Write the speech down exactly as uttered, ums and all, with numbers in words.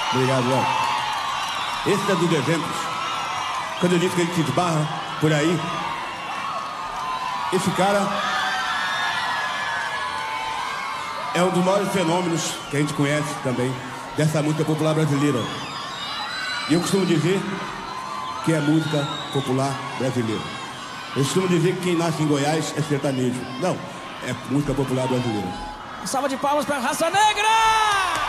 Obrigado, Léo. Esse é dos exemplos. Quando eu disse que ele se esbarra por aí, esse cara é um dos maiores fenômenos que a gente conhece também dessa música popular brasileira. E eu costumo dizer que é música popular brasileira. Eu costumo dizer que quem nasce em Goiás é sertanejo. Não, é música popular brasileira. Salva de palmas para Raça Negra!